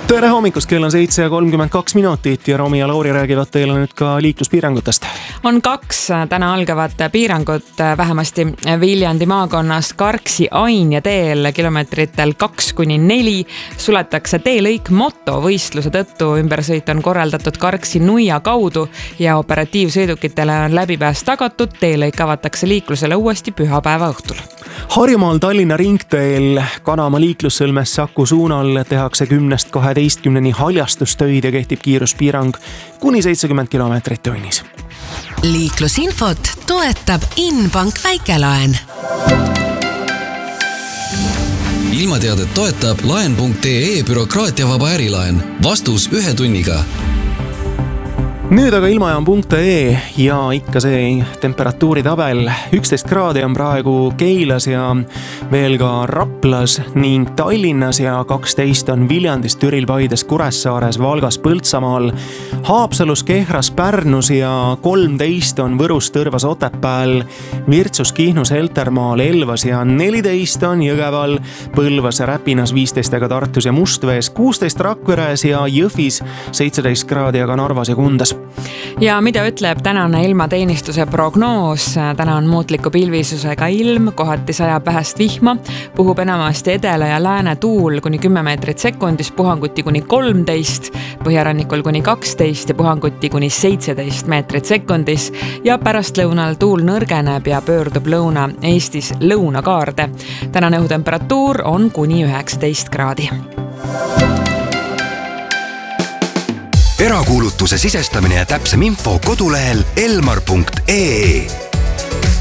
Tere hommikust, kell on 7:32 ja Romi ja Lauri räägivad teile nüüd ka liikluspiirangutest. On 2 täna algavat piirangut vähemasti Viljandi maakonnas Karksi-Ainja teel kilomeetritel 2-4. Suletakse teelõik motovõistluse tõttu. Ümbersõit on korraldatud Karksi-Nuia kaudu ja operatiivsõidukitele on läbipääs tagatud. Teelõik avatakse liiklusele uuesti pühapäeva õhtul. Harjumaal Tallinna ringteel Kanama liiklussõlmes Saku suunal tehakse 10-12 haljastustöid ja kehtib kiiruspiirang kuni 70 km tunnis. Liiklusinfot toetab Inbank väikelaen. Ilmateadet toetab laen.ee bürokraatiavaba ärilaen. Vastus 1 tunniga. Nüüd aga ilmajaam.ee ja ikka see temperatuuritabel. 11 kraadi on praegu Keilas ja veel ka Raplas ning Tallinnas ja 12 on Viljandis, Türil, Paides, Kuressaares, Valgas, Põltsamaal, Haapsalus, Kehras, Pärnus ja 13 on Võrus, Tõrvas, Otepääl, Virtsus, Kihnus, Heltermaal, Elvas ja 14 on Jõgeval, Põlvas, Räpinas, 15 aga Tartus ja Mustvees, 16 Rakveres ja Jõhvis, 17 kraadi aga Narvas ja Kundas. Ja mida ütleb tänane ilmateenistuse prognoos? Täna on muutliku pilvisusega ilm, kohati sajab vähest vihma, puhub enamasti edela ja lääne tuul kuni 10 meetrit sekundis, puhanguti kuni 13, põhjarannikul kuni 12 ja puhanguti kuni 17 meetrit sekundis ja pärastlõunal tuul nõrgeneb ja pöördub lõuna Eestis lõunakaarde. Tänane õhutemperatuur on kuni 19 kraadi. Erakuulutuse sisestamine ja täpsem info kodulehel elmar.ee.